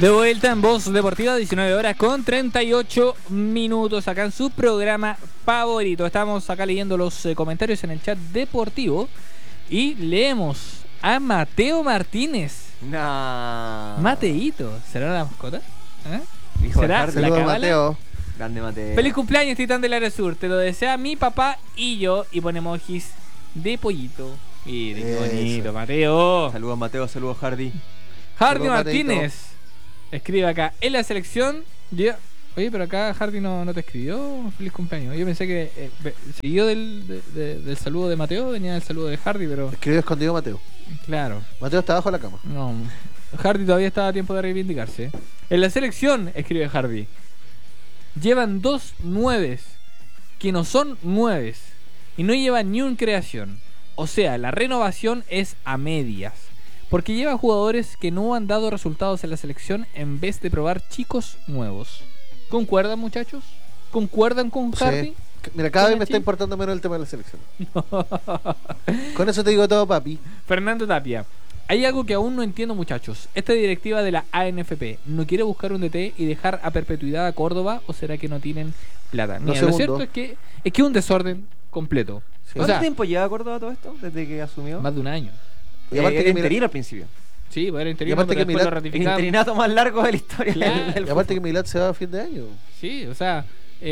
De vuelta en Voz Deportiva, 19 horas con 38 minutos acá en su programa favorito. Estamos acá leyendo los comentarios en el chat deportivo y leemos a Mateo Martínez. No. Mateíto, ¿será la mascota? Hijo ¿Será de la Carlos cábala? Mateo. Grande Mateo. Feliz cumpleaños, Titán del Área Sur. Te lo desea mi papá y yo. Y pone emojis de pollito. Y qué bonito, Mateo. Saludos Mateo, saludos Hardy. Hardy Saludos, Martínez escribe acá en la selección. Oye, pero acá Hardy no te escribió feliz cumpleaños. Yo pensé que siguió del saludo de Mateo, venía el saludo de Hardy, pero Escribió escondido Mateo. claro, Mateo está abajo de la cama. no. Hardy todavía estaba a tiempo de reivindicarse. En la selección, escribe Hardy, llevan 2 nueves que no son nueves y no llevan ni un creación. O sea, la renovación es a medias. Porque lleva jugadores que no han dado resultados en la selección en vez de probar chicos nuevos. ¿Concuerdan, muchachos? ¿Concuerdan con Hardy? Sí. Mira, cada vez me Nachi? está importando menos el tema de la selección. Con eso te digo todo, papi. Fernando Tapia. Hay algo que aún no entiendo, muchachos. Esta directiva de la ANFP no quiere buscar un DT y dejar a perpetuidad a Córdoba, o será que no tienen plata. Mira, lo cierto es que es un desorden completo. Sí. O ¿Cuánto sea, tiempo lleva Córdoba todo esto? Desde que asumió. más de un año. Y aparte era que mira- interino al principio. Sí, pues era interino, Y aparte pero que después lo Milad- El ratificaron. interinato más largo de la historia Claro. del Y aparte fútbol. que Milad se va a fin de año. Sí, o sea,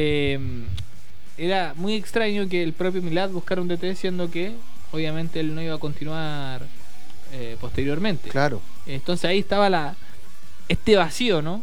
era muy extraño que el propio Milad buscara un DT, siendo que obviamente él no iba a continuar posteriormente. Claro. Entonces ahí estaba este vacío, ¿no?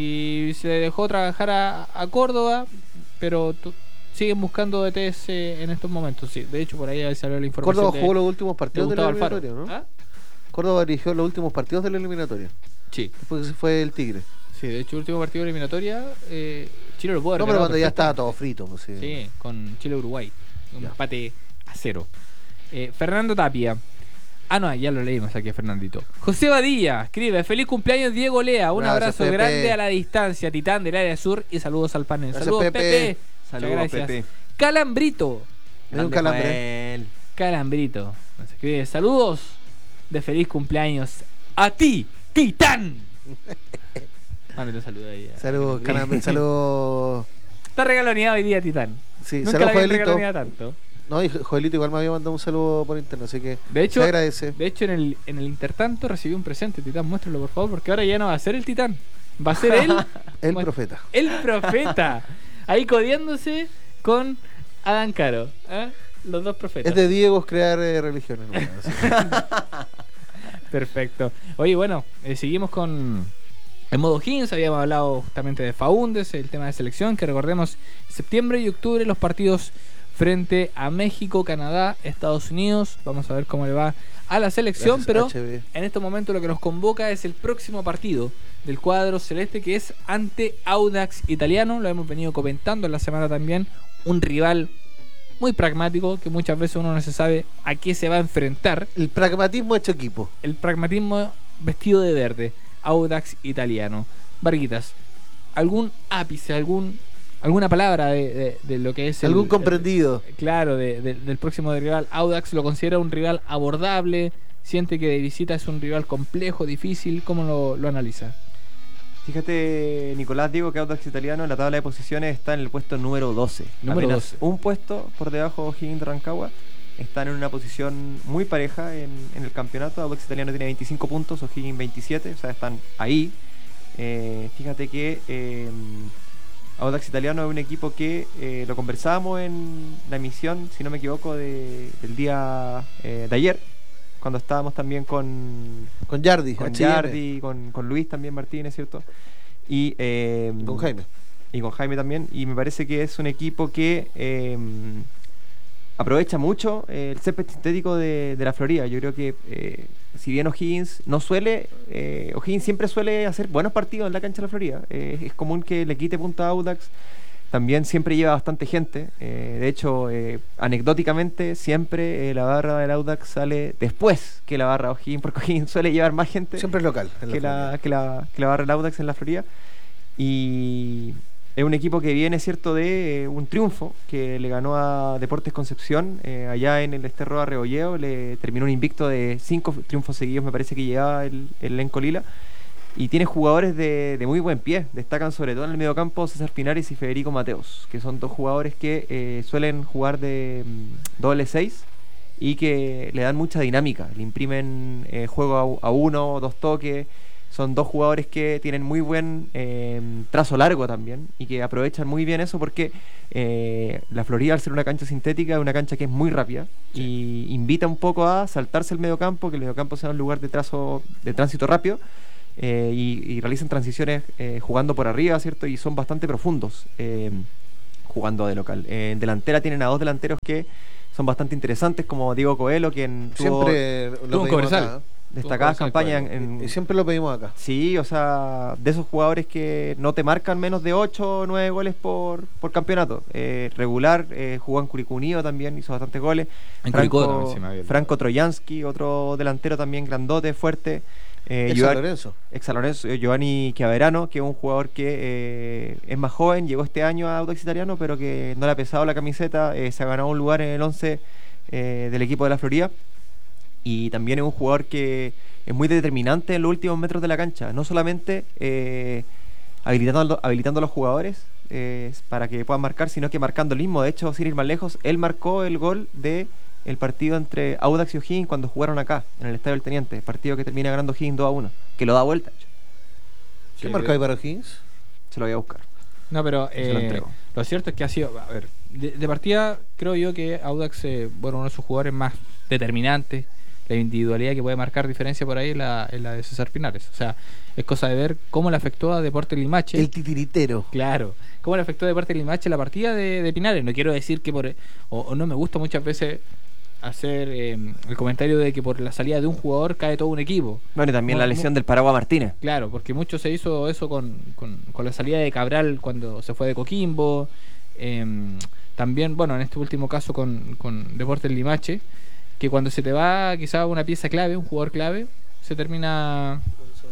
Y se le dejó trabajar a Córdoba, pero siguen buscando DTs en estos momentos. Sí, de hecho por ahí salió la información. Córdoba jugó los últimos de partidos de la Gustavo Alfaro. eliminatoria, ¿no? ¿Ah? Córdoba dirigió los últimos partidos de la eliminatoria. Sí, Después se fue el Tigre. sí, de hecho el último partido de eliminatoria, Chile lo puede No, haber pero ganado cuando ya perfecto. estaba todo frito. Pues, sí. Sí, con Chile-Uruguay. Un Ya. empate a 0. Fernando Tapia. Ah, no, ya lo leímos aquí, Fernandito. José Badilla escribe: feliz cumpleaños, Diego Lea. Un Gracias, abrazo Pepe. grande a la distancia, Titán del área sur. Y saludos al panel. Gracias, Saludos, Pepe. Pepe. Saludos, Muchas gracias. Pepe. Calambrito. Me dio un Grande calambre. Joel. Calambrito. Nos escribe: saludos de feliz cumpleaños a ti, Titán. Mándale un saludo ahí. Saludos, calambre. Saludos. Está regaloneado hoy día, Titán. Sí, Nunca saludos, la habían Joelito. regaloneado tanto. No, y Joelito igual me había mandado un saludo por interno, así que De hecho, se agradece. De hecho, en el intertanto recibí un presente, Titán. Muéstralo, por favor, porque ahora ya no va a ser el Titán. Va a ser él. El profeta. El profeta. Ahí codiándose con Adán Caro. ¿Eh? Los dos profetas. Es de Diego crear religiones. ¿No? Así. Perfecto. Oye, bueno, seguimos con el modo Higgins. Habíamos hablado justamente de Faúndez, el tema de selección, que recordemos, septiembre y octubre los partidos frente a México, Canadá, Estados Unidos. Vamos a ver cómo le va a la selección, Gracias, pero HB. en este momento lo que nos convoca es el próximo partido del cuadro celeste, que es ante Audax Italiano. Lo hemos venido comentando en la semana también. Un rival muy pragmático, que muchas veces uno no se sabe a qué se va a enfrentar. El pragmatismo hecho equipo. El pragmatismo vestido de verde. Audax Italiano. Varguitas, ¿algún ápice, alguna palabra de lo que es Algún comprendido. Claro, del próximo rival? Audax lo considera un rival abordable, siente que de visita es un rival complejo, difícil. ¿Cómo lo analiza? Fíjate, Nicolás, digo que Audax Italiano en la tabla de posiciones está en el puesto número 12. Número Apenas 12. un puesto por debajo de O'Higgins de Rancagua. Están en una posición muy pareja en el campeonato. Audax Italiano tiene 25 puntos, O'Higgins 27, o sea, están ahí. Fíjate que Audax Italiano es un equipo que lo conversábamos en la emisión, si no me equivoco, del día de ayer, cuando estábamos también con Yardi. con H&M. Yardi, con Luis también Martínez, ¿cierto? Y Con Jaime. y con Jaime también. Y me parece que es un equipo que aprovecha mucho el césped sintético de la Florida. Yo creo que si bien O'Higgins no suele, O'Higgins siempre suele hacer buenos partidos en la cancha de la Florida. Es común que le quite punta a Audax. También siempre lleva bastante gente. De hecho, anecdóticamente, siempre la barra del Audax sale después que la barra de O'Higgins, porque O'Higgins suele llevar más gente Siempre es local. en que Florida. la barra del Audax en la Florida. Y es un equipo que viene, cierto, de un triunfo que le ganó a Deportes Concepción allá en el Esterro de Arrebolleo. Le terminó un invicto de 5 triunfos seguidos, me parece que llevaba el elenco Lila. Y tiene jugadores de muy buen pie. Destacan sobre todo en el mediocampo César Pinares y Federico Mateos, que son dos jugadores que suelen jugar de doble 6 y que le dan mucha dinámica. Le imprimen juego a uno, dos toques. Son dos jugadores que tienen muy buen trazo largo también y que aprovechan muy bien eso porque la Florida, al ser una cancha sintética, es una cancha que es muy rápida y invita un poco a saltarse el mediocampo, que el mediocampo sea un lugar de tránsito rápido. Y realizan transiciones jugando por arriba, ¿cierto? Y son bastante profundos jugando de local. En delantera tienen a dos delanteros que son bastante interesantes, como Diego Coelho, quien siempre lo pedimos acá. Destacadas campañas y siempre lo pedimos acá. Sí, o sea, de esos jugadores que no te marcan menos de 8 o 9 goles por campeonato. Regular, jugó en Curicó Unido también, hizo bastantes goles. En Curicó también se me había Franco Trojansky, otro delantero también grandote, fuerte. Ex San Lorenzo, Giovanni Chiaverano, que es un jugador que es más joven, llegó este año a Audax Italiano, pero que no le ha pesado la camiseta, se ha ganado un lugar en el 11 del equipo de la Florida. Y también es un jugador que es muy determinante en los últimos metros de la cancha, no solamente habilitando a los jugadores para que puedan marcar, sino que marcando el mismo. De hecho, sin ir más lejos, él marcó el gol de el partido entre Audax y O'Higgins cuando jugaron acá, en el Estadio del Teniente, partido que termina ganando O'Higgins 2-1, que lo da vuelta. ¿Qué marca hay para O'Higgins? Se lo voy a buscar. No, pero lo cierto es que ha sido, a ver, de partida creo yo que Audax, uno de sus jugadores más determinantes, la individualidad que puede marcar diferencia por ahí es la de César Pinares. O sea, es cosa de ver cómo le afectó a Deportes Limache. El titiritero. Claro. Cómo le afectó a Deportes Limache la partida de Pinares. No quiero decir que o no me gusta muchas veces hacer el comentario de que por la salida de un jugador cae todo un equipo. Bueno, y también la lesión del Paraguay Martínez. Claro, porque mucho se hizo eso con la salida de Cabral cuando se fue de Coquimbo. También, en este último caso con Deportes Limache, que cuando se te va quizás una pieza clave, un jugador clave, se termina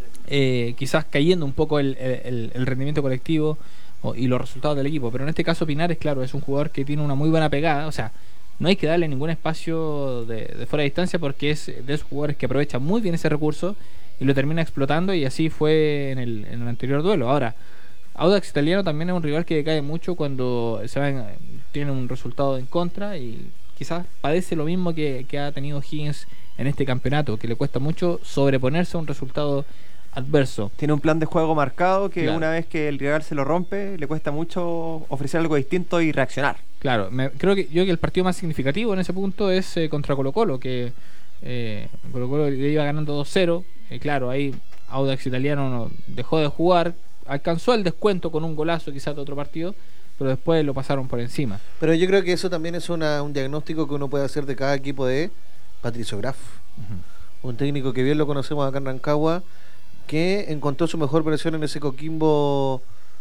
quizás cayendo un poco el rendimiento colectivo y los resultados del equipo. Pero en este caso Pinares, claro, es un jugador que tiene una muy buena pegada. O sea, no hay que darle ningún espacio de fuera de distancia, porque es de esos jugadores que aprovechan muy bien ese recurso y lo termina explotando, y así fue en el anterior duelo. Ahora, Audax Italiano también es un rival que cae mucho cuando tiene un resultado en contra, y quizás padece lo mismo que ha tenido Higgins en este campeonato, que le cuesta mucho sobreponerse a un resultado adverso. Tiene un plan de juego marcado que una vez que el rival se lo rompe, le cuesta mucho ofrecer algo distinto y reaccionar. Creo que el partido más significativo en ese punto es contra Colo-Colo, que Colo-Colo le iba ganando 2-0. Claro, ahí Audax Italiano dejó de jugar, alcanzó el descuento con un golazo quizás de otro partido, pero después lo pasaron por encima. Pero yo creo que eso también es un diagnóstico que uno puede hacer de cada equipo de Patricio Graf. Un técnico que bien lo conocemos acá en Rancagua, que encontró su mejor versión en ese Coquimbo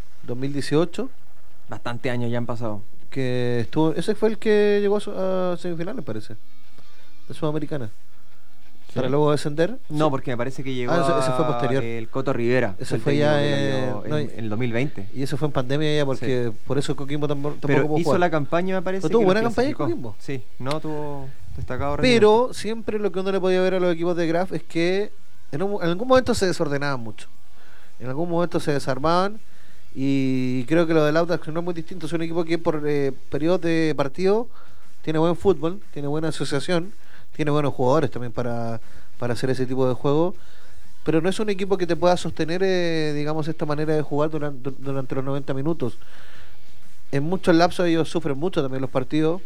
2018. Bastantes años ya han pasado. Que estuvo, ese fue el que llegó a semifinales, parece, de Sudamericana. ¿Sí? Para luego descender. No, porque me parece que llegó ese fue posterior. El Coto Rivera. Ese fue ya en el 2020. Y eso fue en pandemia ya, porque por eso Coquimbo tampoco hizo jugar la campaña, me parece. Pero tuvo buena campaña en Coquimbo. Sí, no tuvo destacado. Pero siempre lo que uno le podía ver a los equipos de Graf es que en algún momento se desordenaban mucho. En algún momento se desarmaban. Y creo que lo del Audax no es muy distinto. Es un equipo que por periodos de partido tiene buen fútbol, tiene buena asociación, tiene buenos jugadores también para hacer ese tipo de juego, pero no es un equipo que te pueda sostener esta manera de jugar durante los 90 minutos. En muchos lapsos ellos sufren mucho también los partidos.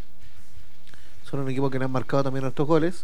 Son un equipo que no han marcado también estos goles.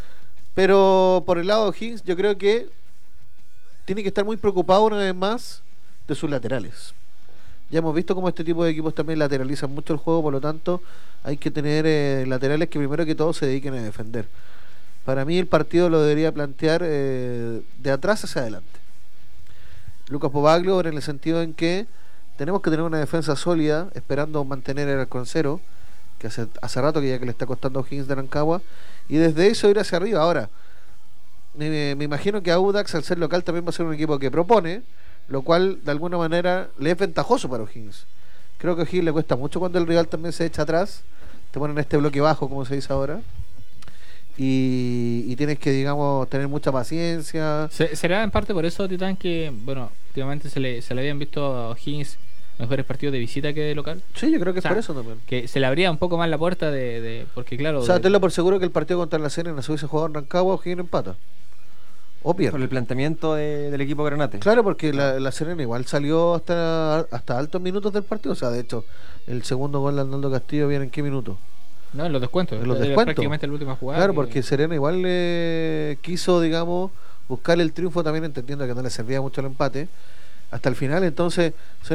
Pero por el lado de Higgins, yo creo que tiene que estar muy preocupado una vez más de sus laterales. Ya hemos visto cómo este tipo de equipos también lateralizan mucho el juego, por lo tanto hay que tener laterales que primero que todo se dediquen a defender. Para mí el partido lo debería plantear de atrás hacia adelante Lucas Pobaglio, en el sentido en que tenemos que tener una defensa sólida, esperando mantener el arco en cero, que hace rato que ya que le está costando a Higgins de Rancagua, y desde eso ir hacia arriba. Ahora me imagino que Audax, al ser local, también va a ser un equipo que propone, lo cual de alguna manera le es ventajoso para O'Higgins. Creo que a O'Higgins le cuesta mucho cuando el rival también se echa atrás, te ponen este bloque bajo, como se dice ahora, y tienes que, digamos, tener mucha paciencia. ¿Será en parte por eso, Titán, que, bueno, últimamente se le habían visto a Higgins mejores partidos de visita que de local? Sí, yo creo que O sea, es por eso también. Que se le abría un poco más la puerta porque claro... O sea, tenlo por seguro que el partido contra la Serena se hubiese jugado en Rancagua, O'Higgins empata. O pierde. Por el planteamiento del equipo Granate. Claro, porque la Serena igual salió hasta altos minutos del partido. O sea, de hecho, el segundo gol de Arnaldo Castillo viene en qué minuto. No, en los descuentos. En los Era descuentos. prácticamente la última jugada. Claro, porque Serena igual quiso, digamos, buscar el triunfo también, entendiendo que no le servía mucho el empate hasta el final. Entonces, son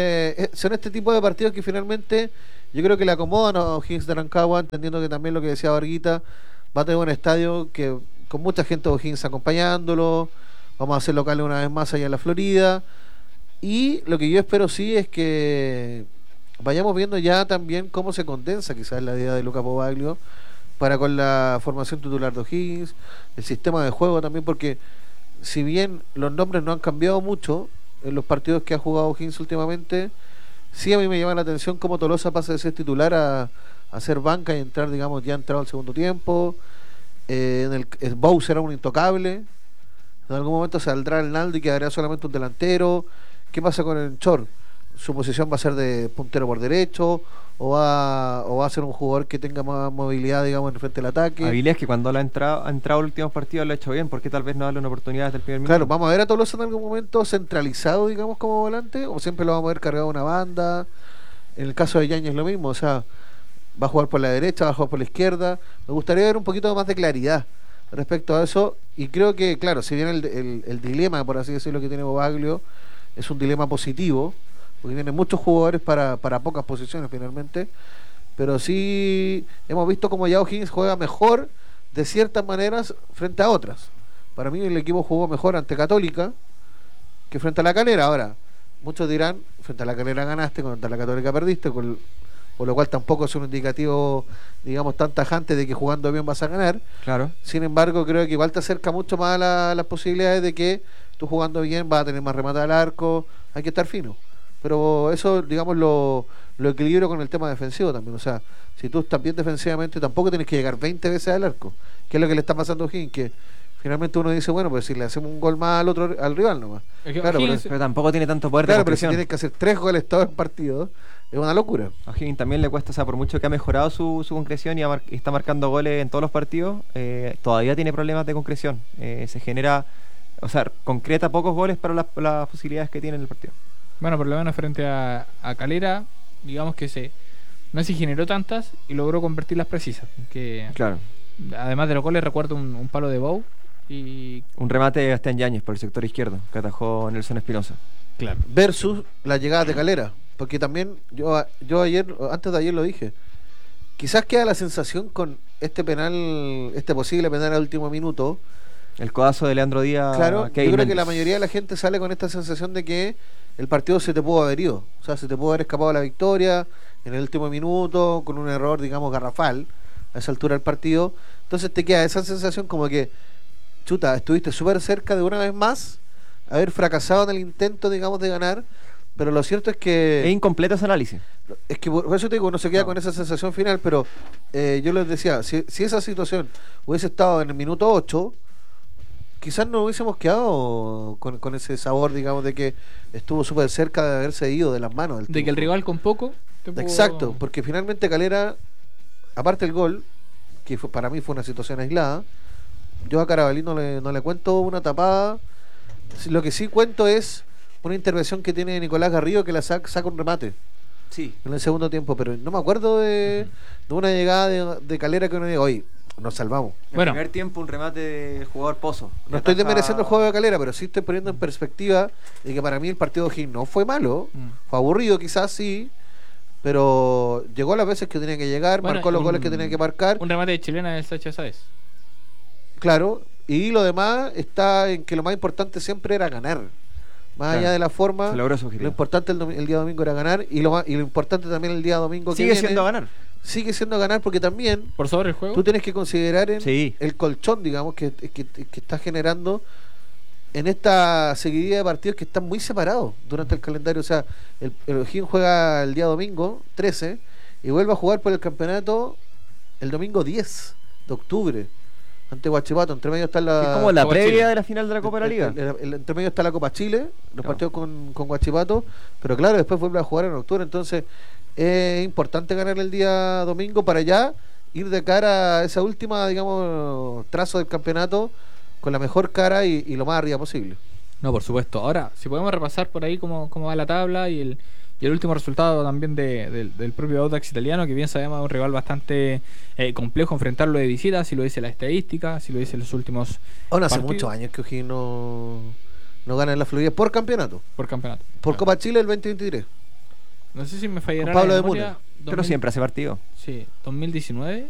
este tipo de partidos que finalmente yo creo que le acomodan a O'Higgins de Rancagua, entendiendo que también lo que decía Varguita, va a tener un estadio que con mucha gente de O'Higgins acompañándolo. Vamos a hacer locales una vez más allá en la Florida. Y lo que yo espero sí es que vayamos viendo ya también cómo se condensa quizás la idea de Luca Pobaglio para con la formación titular de O'Higgins, el sistema de juego también, porque si bien los nombres no han cambiado mucho en los partidos que ha jugado O'Higgins últimamente, sí a mí me llama la atención cómo Tolosa pasa de ser titular a ser banca y entrar, digamos, ya entrado al segundo tiempo. El Bow será un intocable. En algún momento saldrá el Naldo y quedará solamente un delantero. ¿Qué pasa con el Chor? ¿Su posición va a ser de puntero por derecho o va a ser un jugador que tenga más movilidad, digamos, en frente al ataque? Habilidades que cuando ha entrado en los últimos partidos lo ha hecho bien, ¿por qué tal vez no darle una oportunidad desde el primer minuto? Claro, vamos a ver a Tolosa en algún momento centralizado, digamos, como volante, o siempre lo vamos a ver cargado a una banda. En el caso de Yáñez lo mismo, o sea, va a jugar por la derecha, va a jugar por la izquierda. Me gustaría ver un poquito más de claridad respecto a eso, y creo que, claro, si bien el dilema, por así decirlo, que tiene Bobaglio es un dilema positivo, porque tiene muchos jugadores para pocas posiciones finalmente, pero sí hemos visto como ya O'Higgins juega mejor de ciertas maneras frente a otras. Para mí el equipo jugó mejor ante Católica que frente a La Calera. Ahora, muchos dirán, frente a La Calera ganaste, contra la Católica perdiste, por lo cual tampoco es un indicativo, digamos, tan tajante de que jugando bien vas a ganar. Claro. Sin embargo, creo que igual te acerca mucho más a las posibilidades de que tú jugando bien vas a tener más remate al arco, hay que estar fino. Pero eso, digamos, lo equilibro con el tema defensivo también. O sea, si tú estás bien defensivamente, tampoco tienes que llegar 20 veces al arco, que es lo que le está pasando a O'Higgins, que finalmente uno dice, bueno, pues si le hacemos un gol más al rival nomás. Es que Claro, O'Higgins- Pero tampoco tiene tanto poder de Claro, pero si concreción. tienes que hacer 3 goles todo el partido, es una locura. A Higgins también le cuesta, o sea, por mucho que ha mejorado su concreción y está marcando goles en todos los partidos, todavía tiene problemas de concreción. Se genera, o sea, concreta pocos goles para las posibilidades que tiene en el partido. Bueno, por lo menos frente a Calera, digamos que no se generó tantas y logró convertirlas precisas. Que Claro. además de los goles, recuerdo un palo de Bow y Un remate de Bastián Yáñez por el sector izquierdo, que atajó Nelson Espinosa. Versus las llegadas de Calera. Porque también yo ayer, antes de ayer lo dije, quizás queda la sensación con este posible penal al último minuto. El codazo de Leandro Díaz. Claro, a yo Kevin creo que Méndez. la mayoría de la gente sale con esta sensación de que el partido se te pudo haber ido. O sea, se te pudo haber escapado la victoria en el último minuto, con un error, digamos, garrafal a esa altura del partido. Entonces te queda esa sensación como que, chuta, estuviste súper cerca de una vez más haber fracasado en el intento, digamos, de ganar. Pero lo cierto es que... Es incompleto ese análisis. Es que por eso te digo, uno se queda No. con esa sensación final, pero yo les decía, si esa situación hubiese estado en el minuto 8, quizás no hubiésemos quedado con ese sabor, digamos, de que estuvo súper cerca de haberse ido de las manos. de que el triunfo. rival con poco te pudo- Exacto, porque finalmente Calera, aparte del gol, que para mí fue una situación aislada, yo a Carabalí no le cuento una tapada. Lo que sí cuento es una intervención que tiene Nicolás Garrido, que la saca un remate Sí. en el segundo tiempo, pero no me acuerdo de una llegada de Calera que uno diga, oye, nos salvamos. En Bueno. el primer tiempo un remate del jugador Pozo. No estoy desmereciendo el juego de Calera, pero sí estoy poniendo en perspectiva de que para mí el partido de O'Higgins no fue malo, fue aburrido quizás sí, pero llegó las veces que tenía que llegar, Bueno, marcó los goles que tenía que marcar, Un remate de chilena del Sacha Sáez. claro, y lo demás está en que lo más importante siempre era ganar. Más Claro. allá de la forma, Se logró su lo objetivo. importante el día domingo era ganar, y lo importante también el día domingo que Sigue viene, siendo ganar. sigue siendo ganar, porque también Por sobre el juego. tú tienes que considerar Sí. el colchón, digamos, que está generando en esta seguidilla de partidos que están muy separados durante el calendario. O sea, el O'Higgins juega el día domingo 13 y vuelve a jugar por el campeonato el domingo 10 de octubre. ante Huachipato. Entre medio está Es como la Copa previa Chile. de la final de la Copa de la Liga. Entre medio está la Copa Chile, los Claro. partidos con Huachipato, pero claro, después vuelve a jugar en octubre, entonces es importante ganar el día domingo para ya ir de cara a esa última, digamos, trazo del campeonato con la mejor cara y lo más arriba posible. No, por supuesto. Ahora, si podemos repasar por ahí cómo va la tabla y el último resultado también del propio Audax italiano, que bien sabemos es un rival bastante complejo enfrentarlo de visita, si lo dice la estadística, si lo dice los últimos Aún hace partidos. muchos años que O'Higgins no gana en la Florida por campeonato. Por campeonato. Por Claro. Copa Chile el 2023. No sé si me fallará Con Pablo la de memoria. Muna. Pero siempre hace partido. Sí, 2019.